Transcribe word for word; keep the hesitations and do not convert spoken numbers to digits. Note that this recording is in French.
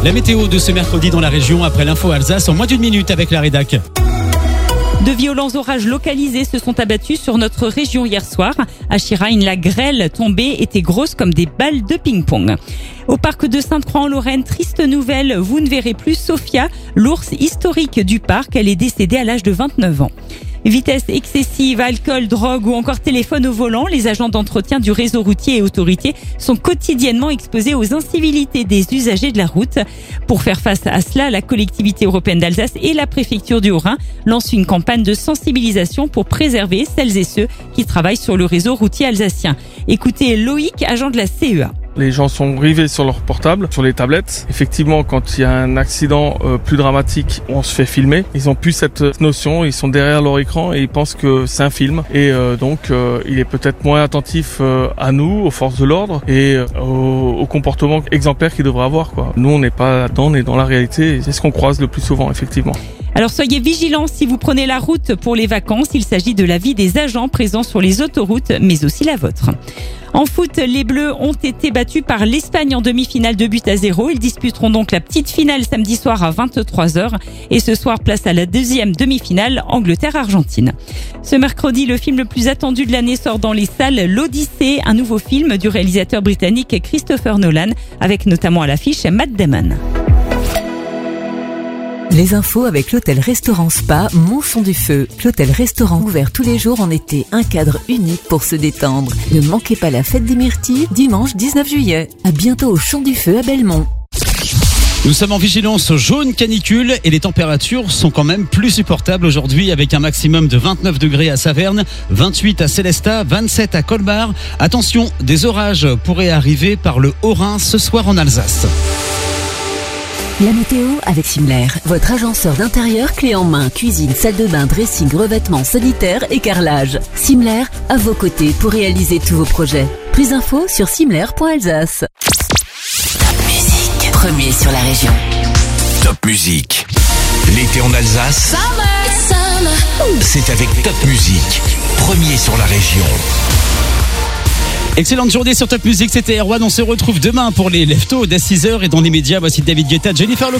La météo de ce mercredi dans la région après l'info Alsace en moins d'une minute avec la rédac. De violents orages localisés se sont abattus sur notre région hier soir. À Chirain, la grêle tombée était grosse comme des balles de ping-pong. Au parc de Sainte-Croix-en-Lorraine, triste nouvelle, vous ne verrez plus Sophia, l'ours historique du parc. Elle est décédée à l'âge de vingt-neuf ans. Vitesse excessive, alcool, drogue ou encore téléphone au volant, les agents d'entretien du réseau routier et autoroutier sont quotidiennement exposés aux incivilités des usagers de la route. Pour faire face à cela, la collectivité européenne d'Alsace et la préfecture du Haut-Rhin lancent une campagne de sensibilisation pour préserver celles et ceux qui travaillent sur le réseau routier alsacien. Écoutez Loïc, agent de la C E A. Les gens sont rivés sur leur portable, sur les tablettes. Effectivement, quand il y a un accident euh, plus dramatique, on se fait filmer. Ils ont plus cette notion, ils sont derrière leur écran et ils pensent que c'est un film. Et euh, donc, euh, il est peut-être moins attentif euh, à nous, aux forces de l'ordre et euh, au, au comportement exemplaire qu'il devrait avoir, quoi. Nous, on n'est pas là-dedans, on est dans la réalité. Et c'est ce qu'on croise le plus souvent, effectivement. Alors soyez vigilants si vous prenez la route pour les vacances. Il s'agit de la vie des agents présents sur les autoroutes, mais aussi la vôtre. En foot, les Bleus ont été battus par l'Espagne en demi-finale de but à zéro. Ils disputeront donc la petite finale samedi soir à vingt-trois heures. Et ce soir, place à la deuxième demi-finale, Angleterre-Argentine. Ce mercredi, le film le plus attendu de l'année sort dans les salles, L'Odyssée, un nouveau film du réalisateur britannique Christopher Nolan, avec notamment à l'affiche Matt Damon. Les infos avec l'hôtel-restaurant Spa Montchon du Feu. L'hôtel-restaurant ouvert tous les jours en été, un cadre unique pour se détendre. Ne manquez pas la fête des myrtilles, dimanche dix-neuf juillet. À bientôt au Champ du Feu à Belmont. Nous sommes en vigilance jaune canicule et les températures sont quand même plus supportables aujourd'hui avec un maximum de vingt-neuf degrés à Saverne, vingt-huit à Célestat, vingt-sept à Colmar. Attention, des orages pourraient arriver par le Haut-Rhin ce soir en Alsace. La météo avec Simler, votre agenceur d'intérieur clé en main, cuisine, salle de bain, dressing, revêtements, sanitaire et carrelage. Simler, à vos côtés pour réaliser tous vos projets. Plus d'infos sur simler point alsace. Top Musique, premier sur la région. Top Musique. L'été en Alsace, Summer, summer. c'est avec Top Musique, premier sur la région. Excellente journée sur Top Music, c'était Erwan. On se retrouve demain pour les Leftos dès six heures et dans les médias, voici David Guetta, Jennifer Lopez.